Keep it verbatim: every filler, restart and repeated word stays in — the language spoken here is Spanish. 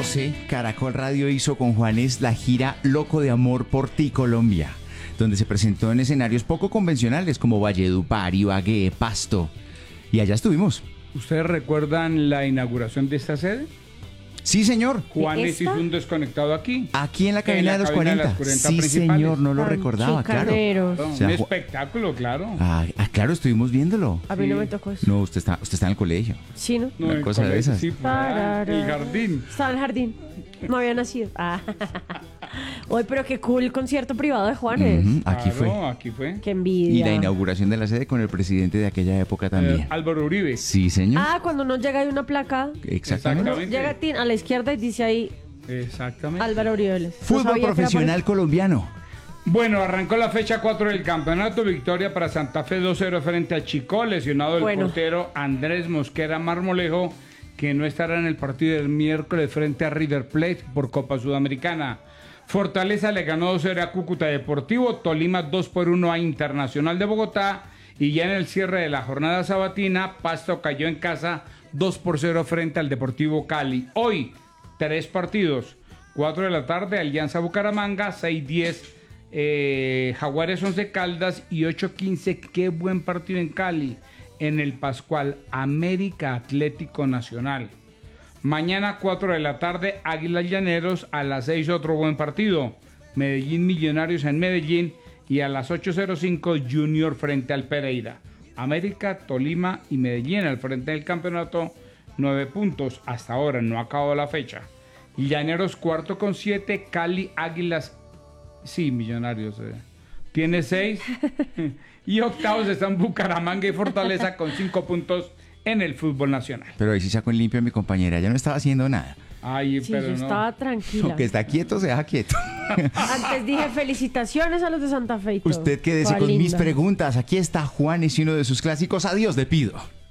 doce, Caracol Radio hizo con Juanes la gira Loco de Amor por Ti Colombia, donde se presentó en escenarios poco convencionales como Valledupar, Ibagué, Pasto. Y allá estuvimos. ¿Ustedes recuerdan la inauguración de esta sede? Sí, señor. Juanes ¿Esta? hizo un desconectado aquí. Aquí en la cabina de los cabina de cuarenta. las cuarenta Sí, principales. señor, no lo Tan recordaba, claro. chicaneros. No, O sea, un Ju- espectáculo, claro. Ah, ah, claro, estuvimos viéndolo. A mí no Sí. me tocó eso. No, usted está, usted está en el colegio. Sí, ¿no? No, una el cosa de colegio, esas. sí, por allá, el jardín. Estaba en el jardín. No había nacido. Ah. Oye, pero qué cool concierto privado de Juanes. Ujú, aquí Claro, fue. aquí fue. Qué Y envidia. la inauguración de la sede con el presidente de aquella época también. Eh, Álvaro Uribe. Sí, señor. Ah, cuando uno llega hay una placa. Exactamente. Exactamente. Llega tin- a la izquierda y dice ahí Exactamente. Álvaro Uribe. No Fútbol sabía que era profesional colombiano. Bueno, arrancó la fecha cuatro del campeonato. Victoria para Santa Fe dos cero frente a Chico. Lesionado el Bueno. portero Andrés Mosquera Marmolejo, que no estará en el partido del miércoles frente a River Plate por Copa Sudamericana. Fortaleza le ganó dos cero a Cúcuta Deportivo. Tolima dos por uno a Internacional de Bogotá. Y ya en el cierre de la jornada sabatina, Pasto cayó en casa dos por cero frente al Deportivo Cali. Hoy, tres partidos. cuatro de la tarde, Alianza Bucaramanga. seis diez, eh, Jaguares Once Caldas. Y ocho quince, qué buen partido en Cali. En el Pascual, América Atlético Nacional. Mañana, cuatro de la tarde, Águilas Llaneros. A las seis, otro buen partido. Medellín Millonarios en Medellín. Y a las ocho cero cinco, Junior frente al Pereira. América, Tolima y Medellín al frente del campeonato. Nueve puntos. Hasta ahora no ha acabado la fecha. Llaneros cuarto con siete. Cali, Águilas. Sí, Millonarios. eh. Tiene seis. Y octavos están Bucaramanga y Fortaleza con cinco puntos en el fútbol nacional. Pero ahí sí sacó en limpio a mi compañera. Ya no estaba haciendo nada. Ay, Sí, pero yo no. estaba tranquila. Lo que está quieto se deja quieto. Antes dije felicitaciones a los de Santa Fe y todo. Usted quédese Toda con mis linda. preguntas. Aquí está Juanes y uno de sus clásicos. Adiós, le pido.